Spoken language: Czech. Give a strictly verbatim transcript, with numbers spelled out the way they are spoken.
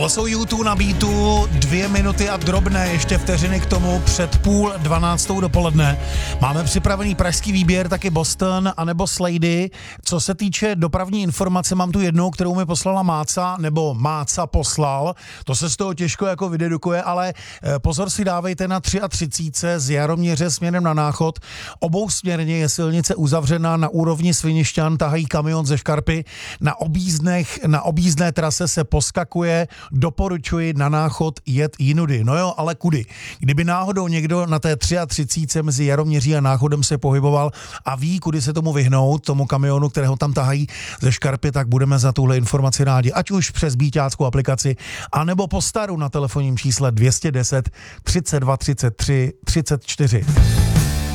Tohle jsou U dva na beatu, dvě minuty a drobné, ještě vteřiny k tomu před půl dvanáctou dopoledne. Máme připravený pražský výběr, taky Boston anebo Slady. Co se týče dopravní informace, mám tu jednou, kterou mi poslala Máca, nebo Máca poslal. To se z toho těžko jako vydedukuje, ale pozor si dávejte na třicet tři z Jaroměře směrem na Náchod. Obousměrně je silnice uzavřená na úrovni Svinišťan, tahají kamion ze škarpy. Na objízdnech, na objízdné trase se poskakuje, doporučuji na Náchod jet jinudy. No jo, ale kudy? Kdyby náhodou někdo na té třicet tři mezi Jaroměří a Náchodem se pohyboval a ví, kudy se tomu vyhnout, tomu kamionu, kterého tam tahají ze škarpy, tak budeme za tuhle informaci rádi. Ať už přes bíťáckou aplikaci, anebo po staru na telefonním čísle dvě stě deset třicet dva třicet tři třicet čtyři.